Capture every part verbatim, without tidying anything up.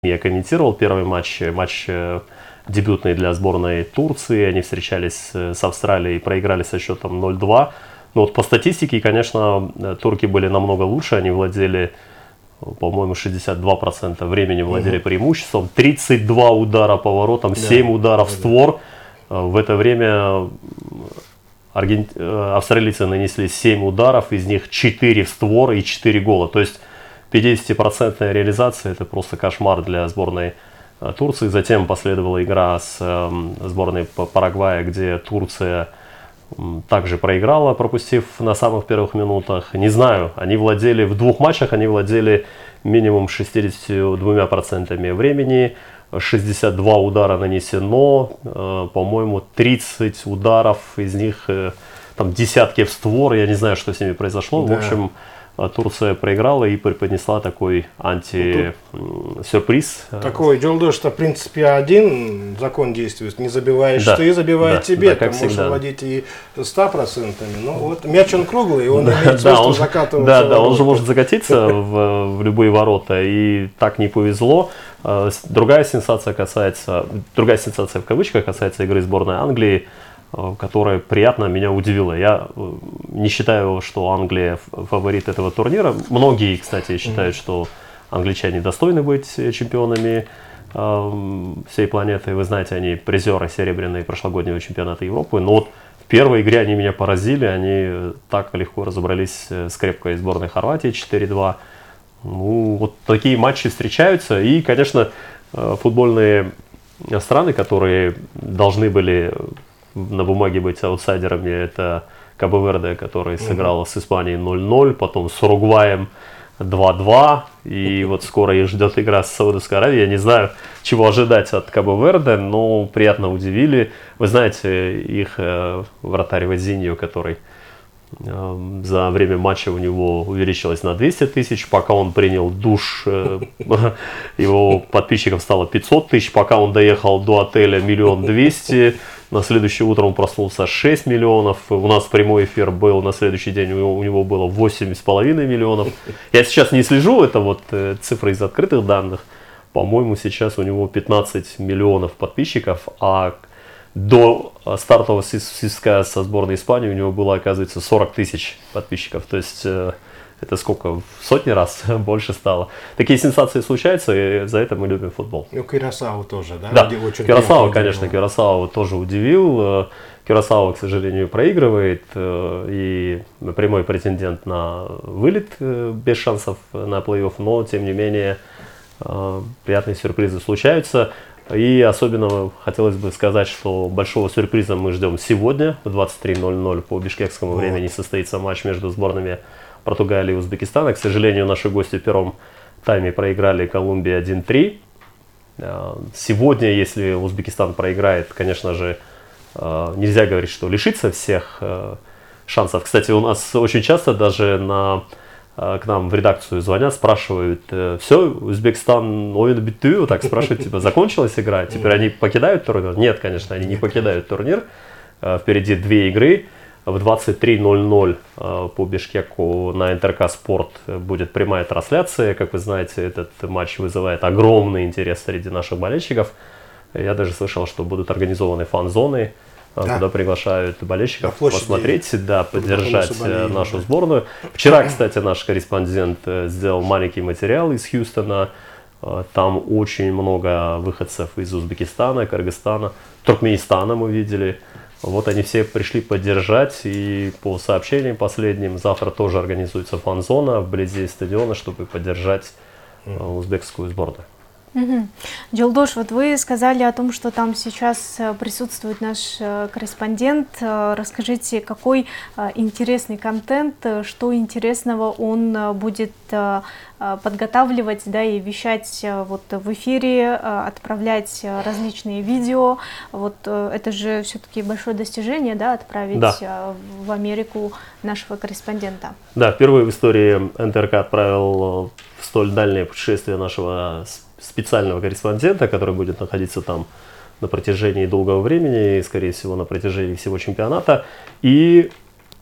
Я комментировал первый матч, матч дебютный для сборной Турции. Они встречались с Австралией и проиграли со счетом ноль-два. Но вот по статистике, конечно, турки были намного лучше. Они владели, по-моему, шестьдесят два процента времени владели угу. преимуществом. тридцать два удара по воротам, семь да, ударов да, в створ. Да. В это время арген... австралийцы нанесли семь ударов, из них четыре в створ и четыре гола. То есть пятидесятипроцентная реализация – это просто кошмар для сборной Турции. Затем последовала игра с э, сборной Парагвая, где Турция также проиграла, пропустив на самых первых минутах. Не знаю, они владели в двух матчах, они владели минимум шестьюдесятью двумя процентами времени, шестьдесят два удара нанесено, э, по-моему, тридцать ударов, из них э, там десятки в створ, я не знаю, что с ними произошло. Да. В общем, Турция проиграла и преподнесла такой анти-сюрприз. Такой, Джолдош, что в принципе один закон действует. Не забиваешь да, ты, забивает да, тебе. Да, ты можешь владеть и ста процентами. Но вот мяч он круглый, он да, имеет свойство да, закатываться. Да, да, он же может закатиться в, в любые ворота. И так не повезло. Другая сенсация касается, другая сенсация в кавычках касается игры сборной Англии, которая приятно меня удивила. Я не считаю, что Англия фаворит этого турнира. Многие, кстати, считают, что англичане достойны быть чемпионами э, всей планеты. Вы знаете, они призеры серебряной прошлогоднего чемпионата Европы. Но вот в первой игре они меня поразили. Они так легко разобрались с крепкой сборной Хорватии четыре-два. Ну, вот такие матчи встречаются. И, конечно, футбольные страны, которые должны были на бумаге быть аутсайдерами, это Кабо-Верде, который сыграл с Испанией ноль-ноль, потом с Уругваем два-два, и вот скоро их ждет игра с Саудовской Аравией. Я не знаю, чего ожидать от Кабо-Верде, но приятно удивили. Вы знаете, их э, вратарь Вазиньо, который э, за время матча у него увеличилось на двести тысяч, пока он принял душ, э, его подписчиков стало пятьсот тысяч, пока он доехал до отеля миллион двести. На следующее утро он проснулся шесть миллионов. У нас прямой эфир был на следующий день, у него, у него было восемь с половиной миллионов. Я сейчас не слежу, это вот э, цифры из открытых данных. По-моему, сейчас у него пятнадцать миллионов подписчиков, а до стартового свистка со сборной Испании у него было, оказывается, сорок тысяч подписчиков. То есть э, это сколько? В сотни раз больше стало. Такие сенсации случаются, и за это мы любим футбол. Ну, Кюрасао тоже, да? Да, Кюрасао, конечно, Кюрасао тоже удивил. Кюрасао, к сожалению, проигрывает, и прямой претендент на вылет без шансов на плей-офф, но, тем не менее, приятные сюрпризы случаются. И особенно хотелось бы сказать, что большого сюрприза мы ждем сегодня. В двадцать три ноль-ноль по бишкекскому вот. времени состоится матч между сборными Португалии и Узбекистана. К сожалению, наши гости в первом тайме проиграли Колумбии один-три. Сегодня, если Узбекистан проиграет, конечно же, нельзя говорить, что лишится всех шансов. Кстати, у нас очень часто даже на, к нам в редакцию звонят, спрашивают: все, Узбекистан ойын бітті, так спрашивают, типа, закончилась игра, теперь они покидают турнир? Нет, конечно, они не покидают турнир. Впереди две игры. В двадцать три ноль-ноль по Бишкеку на эн тэ эр ка Спорт будет прямая трансляция. Как вы знаете, этот матч вызывает огромный интерес среди наших болельщиков. Я даже слышал, что будут организованы фан-зоны, да. куда приглашают болельщиков посмотреть, да, поддержать нашу сборную. Вчера, кстати, наш корреспондент сделал маленький материал из Хьюстона. Там очень много выходцев из Узбекистана, Кыргызстана, Туркменистана мы видели. Вот они все пришли поддержать, и по сообщениям последним, завтра тоже организуется фан-зона вблизи стадиона, чтобы поддержать mm. узбекскую сборную. Угу. Джолдош, вот вы сказали о том, что там сейчас присутствует наш корреспондент. Расскажите, какой интересный контент, что интересного он будет подготавливать, да, и вещать вот в эфире, отправлять различные видео. Вот это же все-таки большое достижение, да, отправить да. в Америку нашего корреспондента. Да, впервые в истории эн тэ эр ка отправил в столь дальнее путешествие нашего специального корреспондента, который будет находиться там на протяжении долгого времени, и, скорее всего, на протяжении всего чемпионата. И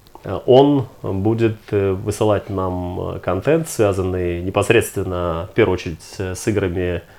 он будет высылать нам контент, связанный непосредственно, в первую очередь, с играми